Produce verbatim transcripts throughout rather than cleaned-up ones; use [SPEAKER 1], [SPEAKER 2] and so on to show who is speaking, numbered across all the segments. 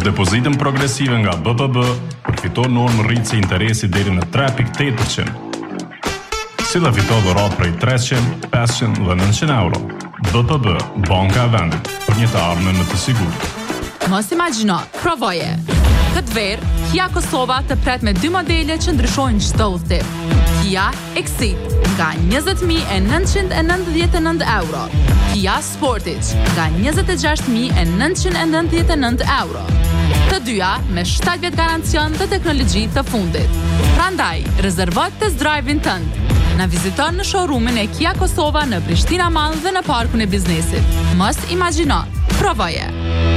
[SPEAKER 1] depozitën progresive nga B P B, përfiton normë rritësi interesi deri në tre pikë tetë përqind. Si dhe fito dhuratë prej treqind, pesëqind dhe nëntëqind euro. B P B, banka e vendit, për një të ardhmen më të sigurt.
[SPEAKER 2] Mos imagjino, provoje. Këtë verë, Kia Kosova të pret me dy modele që ndryshojnë çdo udhëtim. Kia Exit nga njëzet mijë e nëntëqind e nëntëdhjetë e nëntë euro. Kia Sportage nga njëzet e gjashtë mijë e nëntëqind e nëntëdhjetë e nëntë euro. Të dyja me shtatë vjet garancion dhe teknologji të fundit. Prandaj, rezervo test drive-in tënd. Na viziton në showroomin e Kia Kosova në Prishtina Mall dhe në parkun e biznesit. Mos imagjino, provoje.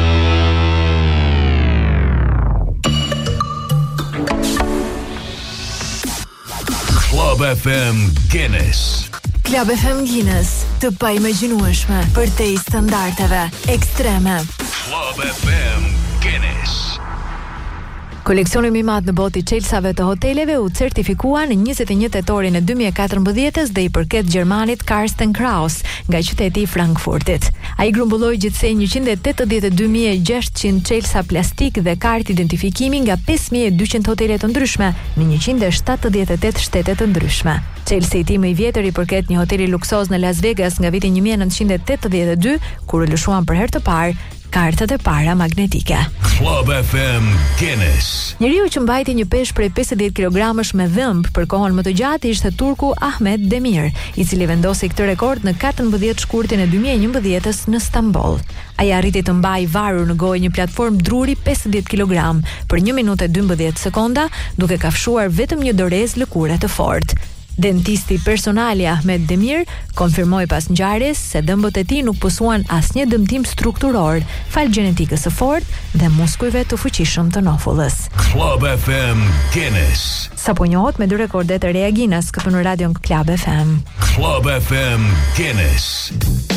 [SPEAKER 3] Club F M Guinness.
[SPEAKER 4] Club F M Guinness, të paimagjinueshme për te i standardeve ekstreme.
[SPEAKER 3] Club F M Guinness.
[SPEAKER 4] Koleksioni më i madh në botë i Chelsea-ve të hoteleve u certifikua në njëzet e një tetorin e dy mijë e katërmbëdhjetë dhe i përket gjermanit Karsten Kraus nga qyteti i Frankfurtit. Ai grumbulloi gjithsej njëqind e tetëdhjetë e dy mijë e gjashtëqind Chelsea plastik dhe kartë identifikimi nga pesë mijë e dyqind hotele të ndryshme në njëqind e shtatëdhjetë e tetë shtete të ndryshme. Chelsea i tij më i vjetër i përket një hoteli luksoz në Las Vegas nga viti një mijë e nëntëqind e tetëdhjetë e dy, kur u lëshuan për herë të parë kartët e para magnetike.
[SPEAKER 3] Club F M Guinness.
[SPEAKER 4] Njeriu që mbajti një peshë prej pesëdhjetë kilogramësh me dhëmb për kohën më të gjatë ishte turku Ahmet Demir, i cili vendosi këtë rekord në katërmbëdhjetë shkurtin e dy mijë e njëmbëdhjetës në Stamboll. Ai arriti të mbajë varur në gojë një platform druri pesëdhjetë kilogram për një minutë e dymbëdhjetë sekonda, duke kafshuar vetëm një dorezë lëkure të fortë. Dentisti personali Ahmet Demir konfirmoi pas ngjarjes se dëmbët e tij nuk posuan asnjë dëmtim strukturor, fal gjenetikës së fortë dhe muskujve të fuqishëm të nofullës.
[SPEAKER 3] Club F M Guinness.
[SPEAKER 4] Sapo njohët me dy rekordet e reja Guinness këtu në radion Club F M.
[SPEAKER 3] Club F M Guinness.